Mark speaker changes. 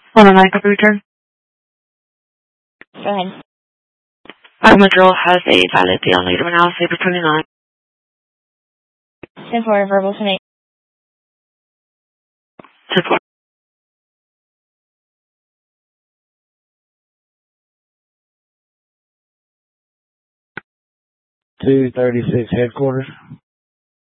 Speaker 1: Hold on, I can return.
Speaker 2: Go ahead.
Speaker 1: Madrill has a valid deal later analysis April 29.
Speaker 2: Send for a verbal to me.
Speaker 1: Support.
Speaker 3: 236 headquarters.